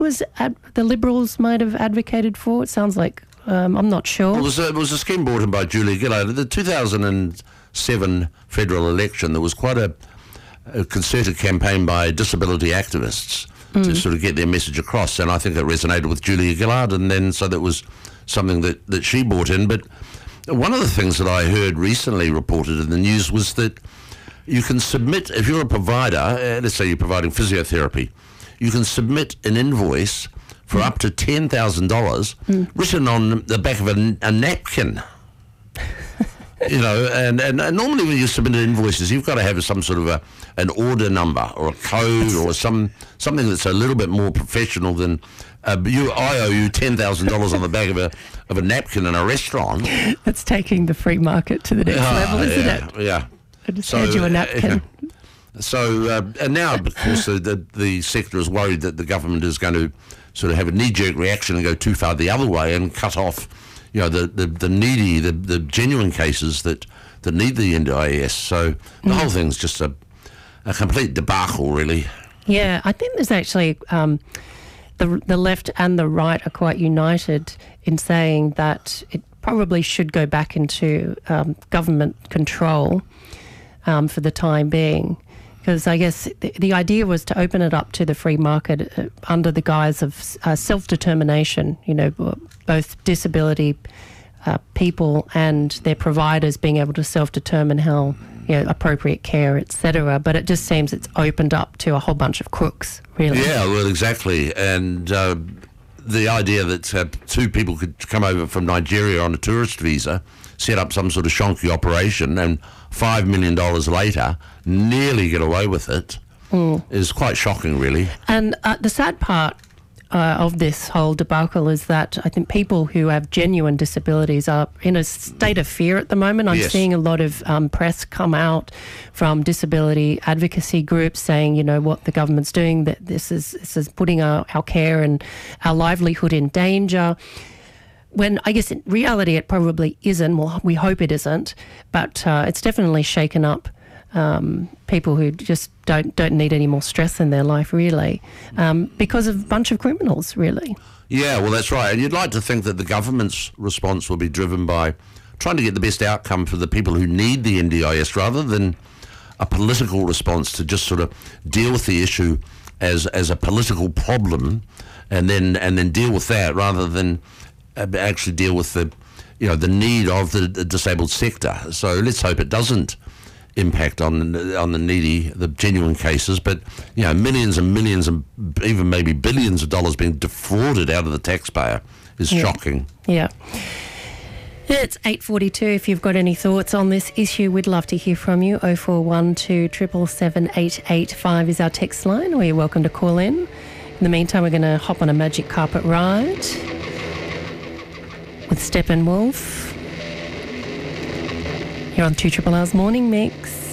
the Liberals might have advocated for? It sounds like, I'm not sure. It was a scheme brought in by Julia Gillard. At the 2007 federal election, there was quite a concerted campaign by disability activists to sort of get their message across, and I think it resonated with Julia Gillard, and then so that was something that she brought in. But one of the things that I heard recently reported in the news was that you can submit, if you're a provider, let's say you're providing physiotherapy, you can submit an invoice for up to $10,000 written on the back of a napkin. And normally when you submit invoices, you've got to have some sort of an order number or a code or something that's a little bit more professional than I owe you $10,000 on the back of a napkin in a restaurant. That's taking the free market to the next level, isn't it? Yeah. I just hand you a napkin. So, and now, of course, the sector is worried that the government is going to sort of have a knee-jerk reaction and go too far the other way and cut off, the needy, the genuine cases that need the NDIS. So the whole thing's just a complete debacle, really. Yeah, I think there's actually the left and the right are quite united in saying that it probably should go back into government control for the time being. Because I guess the idea was to open it up to the free market under the guise of self-determination, both disability people and their providers being able to self-determine how, appropriate care, etc. But it just seems it's opened up to a whole bunch of crooks, really. Yeah, well, exactly. And the idea that two people could come over from Nigeria on a tourist visa, set up some sort of shonky operation, and $5 million later nearly get away with it is quite shocking, really. And the sad part of this whole debacle is that I think people who have genuine disabilities are in a state of fear at the moment. I'm seeing a lot of press come out from disability advocacy groups saying, what the government's doing, that this is putting our care and our livelihood in danger. When I guess in reality it probably isn't. Well, we hope it isn't, but it's definitely shaken up people who just don't need any more stress in their life, really, because of a bunch of criminals, really. Yeah, well, that's right. And you'd like to think that the government's response will be driven by trying to get the best outcome for the people who need the NDIS, rather than a political response to just sort of deal with the issue as a political problem, and then deal with that, rather than actually deal with the need of the disabled sector. So let's hope it doesn't impact on the needy, the genuine cases, but millions and millions and even maybe billions of dollars being defrauded out of the taxpayer is shocking. Yeah. It's 8:42. If you've got any thoughts on this issue, we'd love to hear from you. 0412 777 885 is our text line, or you're welcome to call in. In the meantime, we're going to hop on a magic carpet ride with Steppenwolf. You're on 2RRR's Morning Mix.